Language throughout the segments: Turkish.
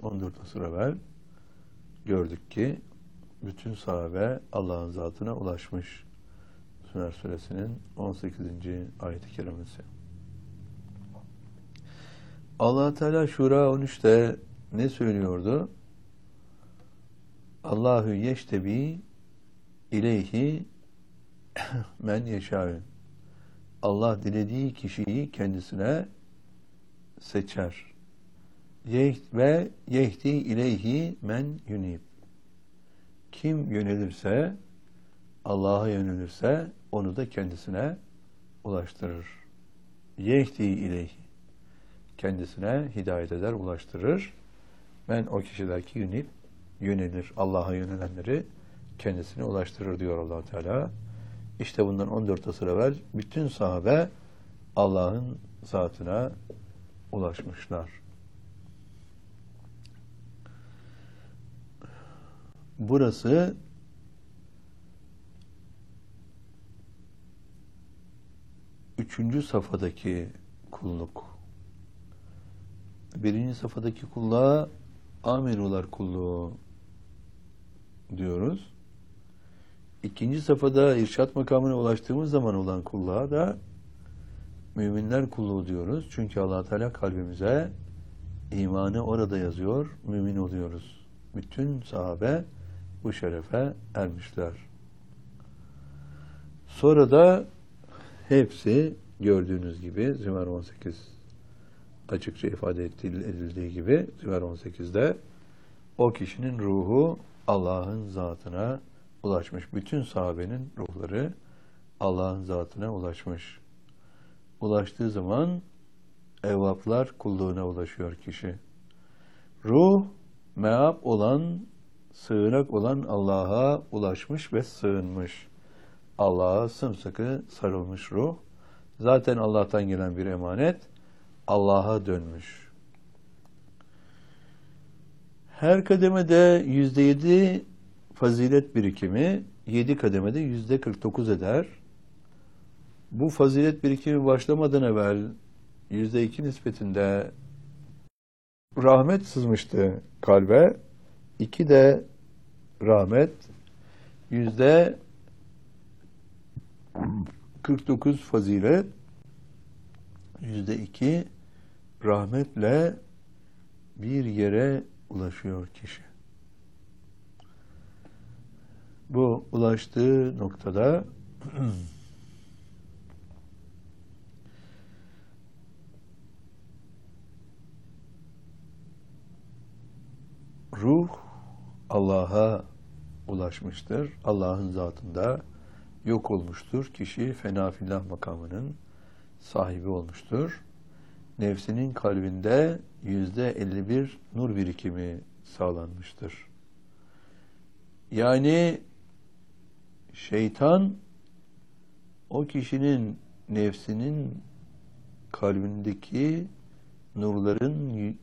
14 asır evvel gördük ki bütün sahabe Allah'ın zatına ulaşmış. Sümer Suresinin 18. ayet-i kerimesi. Allah Teala Şura 13'te ne söylüyordu? Allahu yeştebi ileyhi men yeşâ'ü. Allah dilediği kişiyi kendisine seçer. Ve yehdi ileyhi men yunib. Kim yönelirse, Allah'a yönelirse onu da kendisine ulaştırır. Yehdi ileyhi. Kendisine hidayet eder, ulaştırır. Men o kişideki yunib, yönelir. Allah'a yönelenleri kendisine ulaştırır diyor Allah Teala. İşte bundan 14 asır evvel bütün sahabe Allah'ın zatına ulaşmışlar. Burası üçüncü safhadaki kulluk. Birinci safhadaki kulluğa amirular kulluğu diyoruz. İkinci safhada irşat makamına ulaştığımız zaman olan kulluğa da müminler kulluğu diyoruz. Çünkü Allah Teala kalbimize imanı orada yazıyor, mümin oluyoruz. Bütün sahabe bu şerefe ermişler. Sonra da hepsi gördüğünüz gibi Zümer 18 açıkça ifade edildiği gibi Zümer 18'de o kişinin ruhu Allah'ın zatına ulaşmış. Bütün sahabenin ruhları Allah'ın zatına ulaşmış. Ulaştığı zaman evvaplar kulluğuna ulaşıyor kişi. Ruh, meab olan, sığınak olan Allah'a ulaşmış ve sığınmış. Allah'a sımsıkı sarılmış ruh. Zaten Allah'tan gelen bir emanet, Allah'a dönmüş. Her kademede %7 fazilet birikimi, 7 kademede %49 eder. Bu fazilet birikimi başlamadan evvel %2 nispetinde rahmet sızmıştı kalbe. 2 de rahmet, %49 fazilet, %2 rahmetle bir yere ulaşıyor kişi. Bu ulaştığı noktada ruh Allah'a ulaşmıştır. Allah'ın zatında yok olmuştur. Kişi fena fillah makamının sahibi olmuştur. Nefsinin kalbinde %51 nur birikimi sağlanmıştır. Yani şeytan o kişinin nefsinin kalbindeki nurların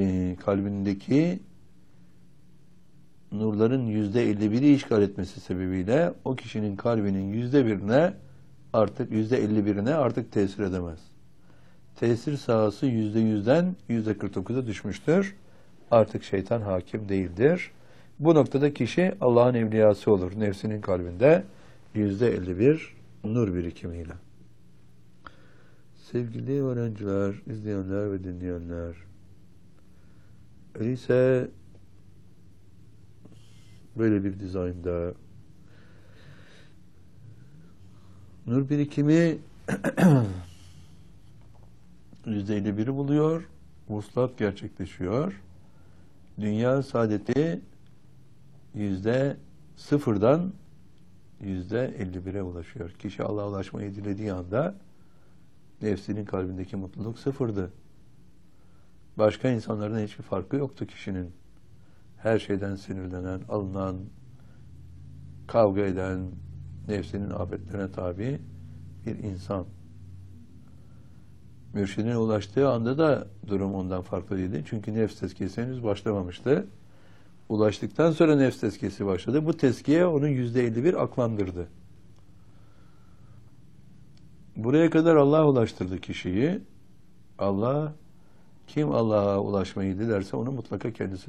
%51'i işgal etmesi sebebiyle o kişinin kalbinin %51'ine artık tesir edemez. Tesir sahası %100'den %49'a düşmüştür. Artık şeytan hakim değildir. Bu noktada kişi Allah'ın evliyası olur. Nefsinin kalbinde %51 nur birikimiyle. Sevgili öğrenciler, izleyenler ve dinleyenler, öyleyse böyle bir dizaynda nur birikimi %51'i buluyor, vuslat gerçekleşiyor. Dünya saadeti %0'dan %51'e ulaşıyor. Kişi Allah'a ulaşmayı dilediği anda nefsinin kalbindeki mutluluk sıfırdı. Başka insanlardan hiçbir farkı yoktu kişinin. Her şeyden sinirlenen, alınan, kavga eden, nefsinin afetlerine tabi bir insan. Mürşidine ulaştığı anda da durum ondan farklı değildi. Çünkü nefs tezkiyesi henüz başlamamıştı. Ulaştıktan sonra nefs tezkiyesi başladı. Bu tezkiye onu %51 aklandırdı. Buraya kadar Allah ulaştırdı kişiyi. Allah, kim Allah'a ulaşmayı dilerse onu mutlaka kendisine